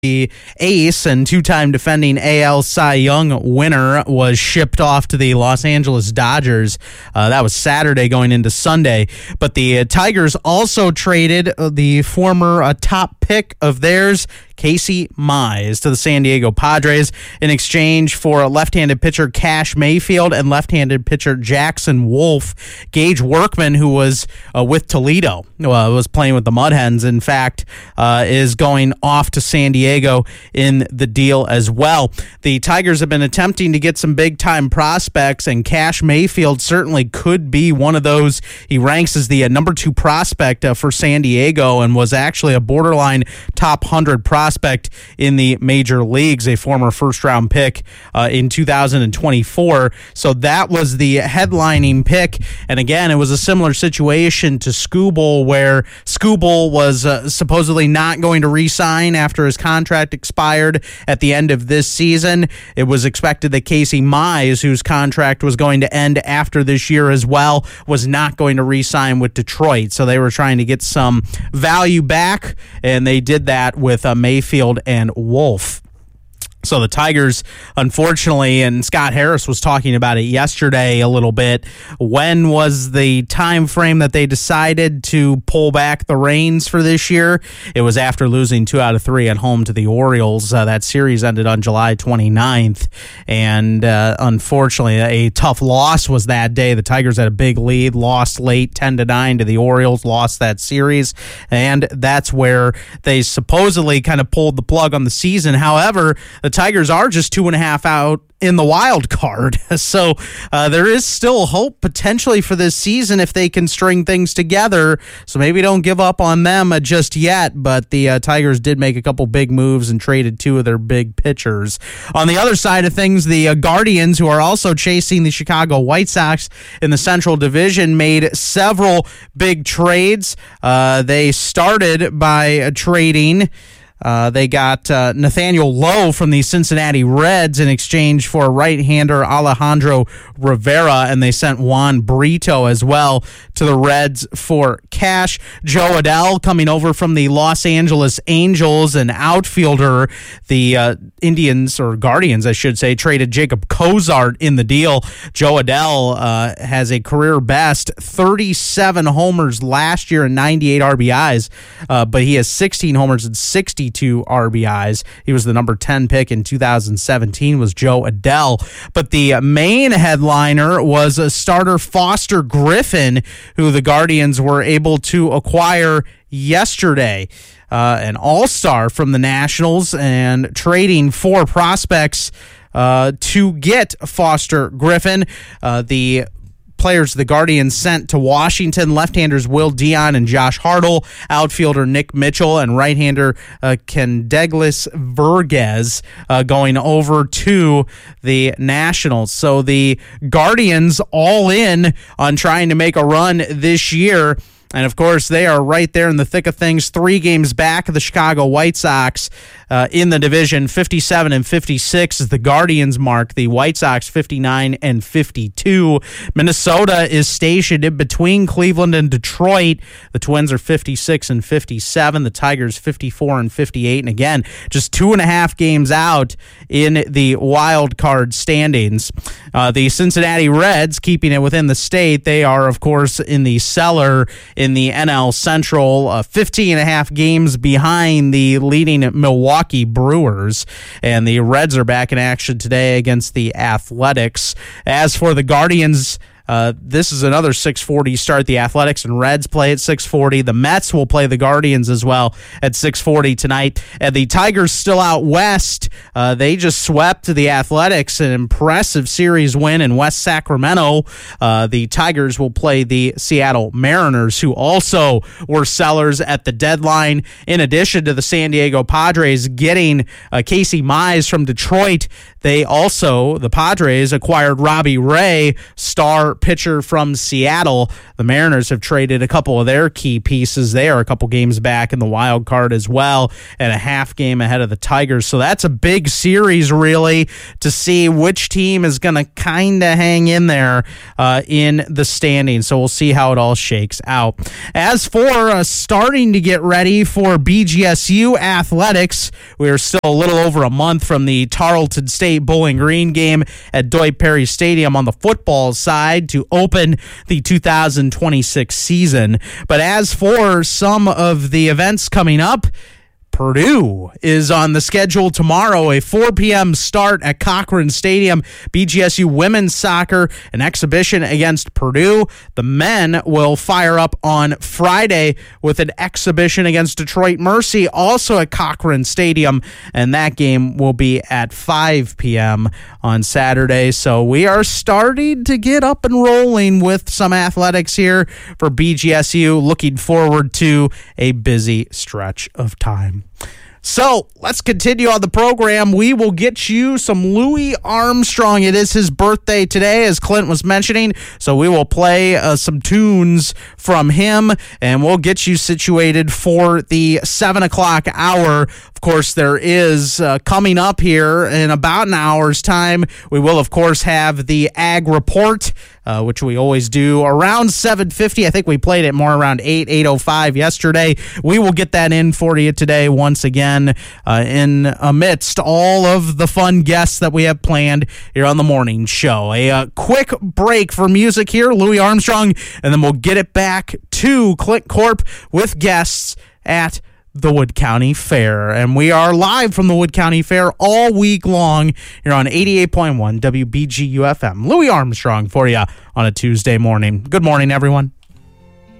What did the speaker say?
The ace and two-time defending AL Cy Young winner was shipped off to the Los Angeles Dodgers. That was Saturday going into Sunday. But the Tigers also traded the former top pick of theirs, Casey Mize, to the San Diego Padres in exchange for left-handed pitcher Cash Mayfield and left-handed pitcher Jackson Wolf. Gage Workman, who was with Toledo, was playing with the Mud Hens, in fact, is going off to San Diego in the deal as well. The Tigers have been attempting to get some big-time prospects, and Cash Mayfield certainly could be one of those. He ranks as the number 2 prospect for San Diego and was actually a borderline top 100 prospect in the major leagues, a former first-round pick in 2024. So that was the headlining pick. And again, it was a similar situation to Skubal, where Skubal was supposedly not going to re-sign after his contract expired at the end of this season. It was expected that Casey Mize, whose contract was going to end after this year as well, was not going to re-sign with Detroit. So they were trying to get some value back, and they did that with Mayfield and Wolf. So the Tigers, unfortunately, and Scott Harris was talking about it yesterday a little bit, when was the time frame that they decided to pull back the reins for this year? It was after losing 2 out of 3 at home to the Orioles. That series ended on July 29th, and unfortunately, a tough loss was that day. The Tigers had a big lead, lost late 10-9 to the Orioles, lost that series, and that's where they supposedly kind of pulled the plug on the season. However, the Tigers are just 2.5 out in the wild card. So there is still hope potentially for this season if they can string things together. So maybe don't give up on them just yet. But the Tigers did make a couple big moves and traded 2 of their big pitchers. On the other side of things, the Guardians, who are also chasing the Chicago White Sox in the Central Division, made several big trades. They started by trading. They got Nathaniel Lowe from the Cincinnati Reds in exchange for right-hander Alejandro Rivera, and they sent Juan Brito as well to the Reds for cash. Joe Adell coming over from the Los Angeles Angels, an outfielder. The Indians, or Guardians, I should say, traded Jacob Cozart in the deal. Joe Adell has a career best 37 homers last year and 98 RBIs, but he has 16 homers and 62 RBIs. He was the number 10 pick in 2017, was Joe Adell. But the main headliner was a starter Foster Griffin, who the Guardians were able to acquire yesterday. An all-star from the Nationals, and trading 4 prospects to get Foster Griffin. The players the Guardians sent to Washington: left-handers Will Dion and Josh Hartle, outfielder Nick Mitchell, and right-hander Kendeglis Verges going over to the Nationals. So the Guardians all in on trying to make a run this year. And, of course, they are right there in the thick of things, 3 games back of the Chicago White Sox in the division. 57-56 is the Guardians mark. The White Sox 59-52. Minnesota is stationed in between Cleveland and Detroit. The Twins are 56-57. The Tigers 54-58. And, again, just 2.5 games out in the wild card standings. The Cincinnati Reds, keeping it within the state, they are, of course, in the cellar in the NL Central, 50.5 games behind the leading Milwaukee Brewers. And the Reds are back in action today against the Athletics. As for the Guardians, this is another 6:40 start. The Athletics and Reds play at 6:40. The Mets will play the Guardians as well at 6:40 tonight. And the Tigers still out west. They just swept the Athletics, an impressive series win in West Sacramento. The Tigers will play the Seattle Mariners, who also were sellers at the deadline. In addition to the San Diego Padres getting Casey Mize from Detroit, they also, the Padres, acquired Robbie Ray, star pitcher from Seattle. The Mariners have traded a couple of their key pieces. They are a couple games back in the wild card as well, and a half game ahead of the Tigers. So that's a big series, really, to see which team is going to kind of hang in there in the standings. So we'll see how it all shakes out. As for starting to get ready for BGSU athletics, we are still a little over a month from the Tarleton State Bowling Green game at Dwight Perry Stadium on the football side to open the 2026 season. But as for some of the events coming up, Purdue is on the schedule tomorrow, a 4 p.m. start at Cochran Stadium. BGSU women's soccer, an exhibition against Purdue. The men will fire up on Friday with an exhibition against Detroit Mercy, also at Cochran Stadium, and that game will be at 5 p.m. on Saturday. So we are starting to get up and rolling with some athletics here for BGSU. Looking forward to a busy stretch of time. So let's continue on the program. We will get you some Louis Armstrong. It is his birthday today, as Clint was mentioning. So we will play some tunes from him, and we'll get you situated for the 7 o'clock hour. Of course, there is coming up here in about an hour's time. We will, of course, have the Ag Report, which we always do around 7:50. I think we played it more around 8:05 yesterday. We will get that in for you today once again in amidst all of the fun guests that we have planned here on the morning show. A quick break for music here, Louis Armstrong, and then we'll get it back to Clint Corp with guests at the Wood County Fair. And we are live from the Wood County Fair all week long here on 88.1 WBGU FM. Louis Armstrong for you on a Tuesday morning. Good morning, everyone.